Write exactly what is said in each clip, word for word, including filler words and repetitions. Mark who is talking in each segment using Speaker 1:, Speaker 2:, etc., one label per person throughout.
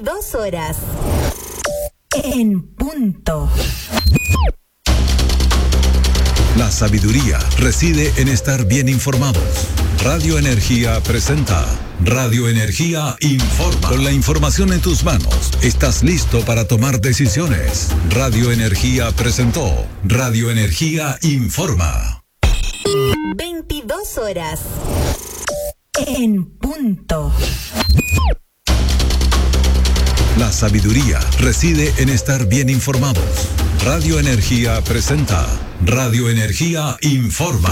Speaker 1: veintidós horas. En punto.
Speaker 2: La sabiduría reside en estar bien informados. Radio Energía presenta Radio Energía Informa. Con la información en tus manos, estás listo para tomar decisiones. Radio Energía presentó Radio Energía Informa.
Speaker 1: veintidós horas. En punto.
Speaker 2: La sabiduría reside en estar bien informados. Radio Energía presenta Radio Energía Informa.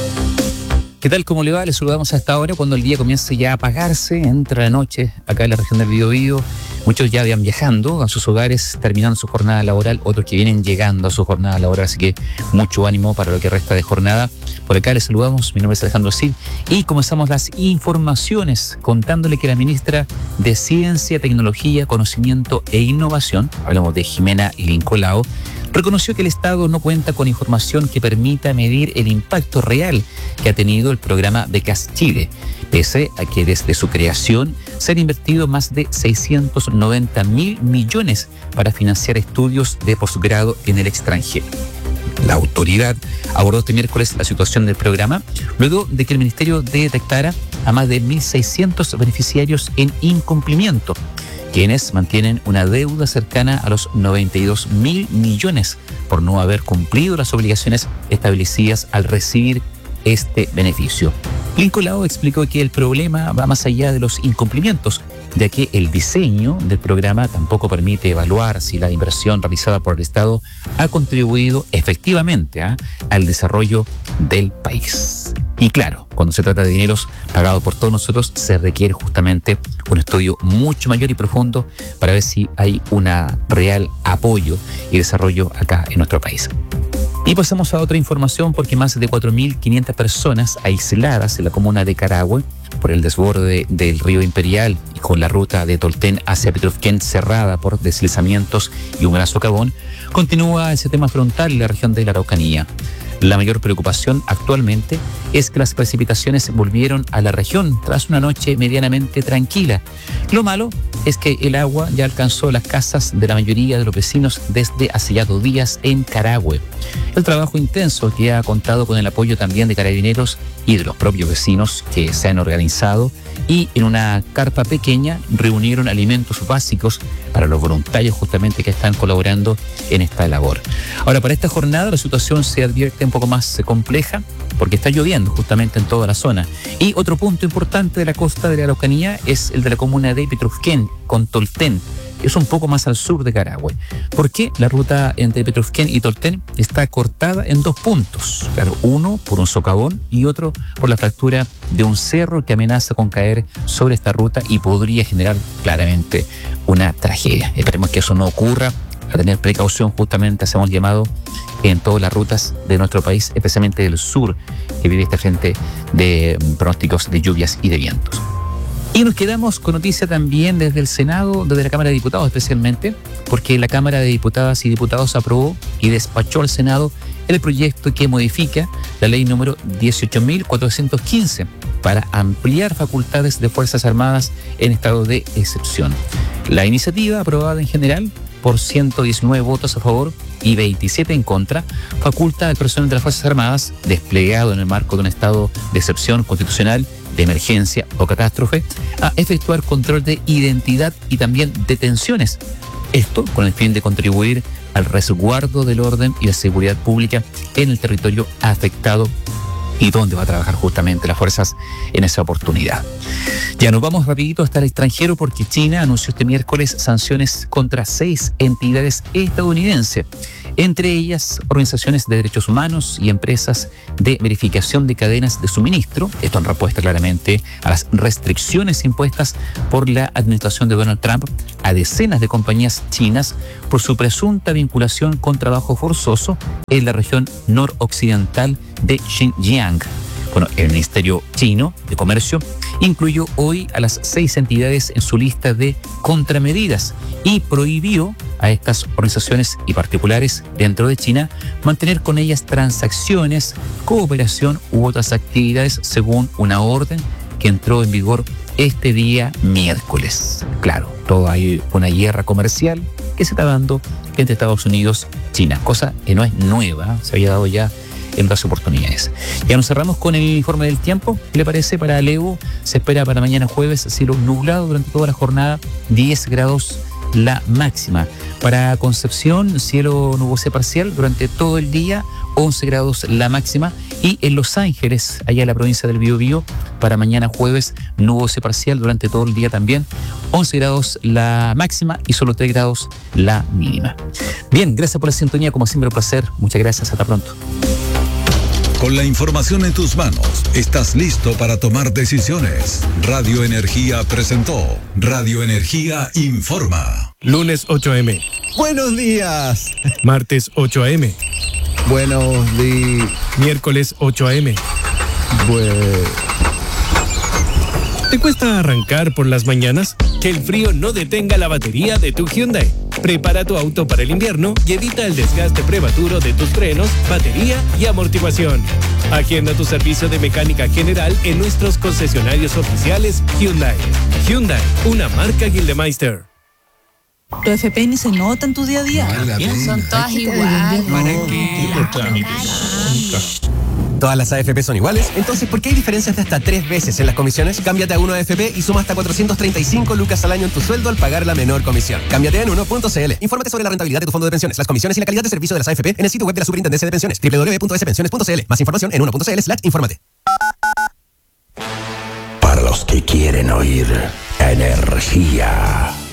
Speaker 3: ¿Qué tal? ¿Cómo le va? Les saludamos a esta hora cuando el día comienza ya a apagarse, entra la noche acá en la región del Biobío. Muchos ya van viajando a sus hogares, terminando su jornada laboral, otros que vienen llegando a su jornada laboral, así que mucho ánimo para lo que resta de jornada. Por acá les saludamos, mi nombre es Alejandro Cid y comenzamos las informaciones contándole que la ministra de Ciencia, Tecnología, Conocimiento e Innovación, hablamos de Jimena Lincolao, reconoció que el Estado no cuenta con información que permita medir el impacto real que ha tenido el programa Becas Chile, pese a que desde su creación se han invertido más de seiscientos noventa mil millones para financiar estudios de posgrado en el extranjero. La autoridad abordó este miércoles la situación del programa luego de que el Ministerio detectara a más de mil seiscientos beneficiarios en incumplimiento, quienes mantienen una deuda cercana a los noventa y dos mil millones por no haber cumplido las obligaciones establecidas al recibir este beneficio. Lincolao explicó que el problema va más allá de los incumplimientos, ya que el diseño del programa tampoco permite evaluar si la inversión realizada por el Estado ha contribuido efectivamente ¿eh? al desarrollo del país. Y claro, cuando se trata de dineros pagados por todos nosotros, se requiere justamente un estudio mucho mayor y profundo para ver si hay un real apoyo y desarrollo acá en nuestro país. Y pasamos a otra información porque más de cuatro mil quinientas personas aisladas en la comuna de Carahue por el desborde del río Imperial y con la ruta de Tolten hacia Petrufquén cerrada por deslizamientos y un gran socavón, continúa el sistema frontal en la región de la Araucanía. La mayor preocupación actualmente es que las precipitaciones volvieron a la región tras una noche medianamente tranquila. Lo malo es que el agua ya alcanzó las casas de la mayoría de los vecinos desde hace ya dos días en Carahue. El trabajo intenso que ha contado con el apoyo también de carabineros y de los propios vecinos que se han organizado y en una carpa pequeña reunieron alimentos básicos para los voluntarios justamente que están colaborando en esta labor. Ahora, para esta jornada la situación se advierte un poco más compleja porque está lloviendo justamente en toda la zona. Y otro punto importante de la costa de la Araucanía es el de la comuna de Petrufquén con Tolten, que es un poco más al sur de Carahue. ¿Por qué? La ruta entre Petrufquén y Tolten está cortada en dos puntos. Claro, uno por un socavón y otro por la fractura de un cerro que amenaza con caer sobre esta ruta y podría generar claramente una tragedia. Esperemos que eso no ocurra. A tener precaución, justamente hacemos llamado en todas las rutas de nuestro país, especialmente del sur, que vive este frente de pronósticos de lluvias y de vientos. Y nos quedamos con noticia también desde el Senado, desde la Cámara de Diputados especialmente, porque la Cámara de Diputadas y Diputados aprobó y despachó al Senado el proyecto que modifica la ley número dieciocho mil cuatrocientos quince para ampliar facultades de Fuerzas Armadas en estado de excepción. La iniciativa, aprobada en general por ciento diecinueve votos a favor y veintisiete en contra, faculta al personal de las Fuerzas Armadas, desplegado en el marco de un estado de excepción constitucional, de emergencia o catástrofe, a efectuar control de identidad y también detenciones. Esto con el fin de contribuir al resguardo del orden y la seguridad pública en el territorio afectado y donde va a trabajar justamente las fuerzas en esa oportunidad. Ya nos vamos rapidito hasta el extranjero porque China anunció este miércoles sanciones contra seis entidades estadounidenses, entre ellas organizaciones de derechos humanos y empresas de verificación de cadenas de suministro. Esto en respuesta claramente a las restricciones impuestas por la administración de Donald Trump a decenas de compañías chinas por su presunta vinculación con trabajo forzoso en la región noroccidental de Xinjiang. Bueno, el Ministerio Chino de Comercio incluyó hoy a las seis entidades en su lista de contramedidas y prohibió a estas organizaciones y particulares dentro de China mantener con ellas transacciones, cooperación u otras actividades según una orden que entró en vigor este día miércoles. Claro, todo hay una guerra comercial que se está dando entre Estados Unidos y China, cosa que no es nueva, se había dado ya en otras oportunidades. Ya nos cerramos con el informe del tiempo. ¿Qué le parece? Para Leo se espera para mañana jueves cielo nublado durante toda la jornada, diez grados la máxima. Para Concepción, cielo nuboso parcial durante todo el día, once grados la máxima. Y en Los Ángeles, allá en la provincia del Biobío, para mañana jueves, nuboso parcial durante todo el día también, once grados la máxima y solo tres grados la mínima. Bien, gracias por la sintonía, como siempre un placer. Muchas gracias, hasta pronto.
Speaker 2: Con la información en tus manos, estás listo para tomar decisiones. Radio Energía presentó Radio Energía Informa.
Speaker 4: Lunes ocho a eme.
Speaker 5: Buenos días.
Speaker 4: Martes ocho a eme.
Speaker 5: Buenos días.
Speaker 4: Miércoles ocho a eme.
Speaker 5: Pues...
Speaker 4: ¿Te cuesta arrancar por las mañanas? Que el frío no detenga la batería de tu Hyundai. Prepara tu auto para el invierno y evita el desgaste prematuro de tus frenos, batería y amortiguación. Agenda tu servicio de mecánica general en nuestros concesionarios oficiales Hyundai. Hyundai, una marca Gildemeister.
Speaker 6: Tu F P ni se nota en tu día a día.
Speaker 7: Son todas iguales.
Speaker 4: ¿Para qué?
Speaker 5: ¿Todas las A F P son iguales? Entonces, ¿por qué hay diferencias de hasta tres veces en las comisiones? Cámbiate a Uno A F P y suma hasta cuatrocientos treinta y cinco lucas al año en tu sueldo al pagar la menor comisión. Cámbiate en uno punto c l. Infórmate sobre la rentabilidad de tu fondo de pensiones, las comisiones y la calidad de servicio de las A F P en el sitio web de la Superintendencia de Pensiones, doble u doble u doble u punto s pensiones punto c l. Más información en uno punto c l slash infórmate.
Speaker 8: Para los que quieren oír energía.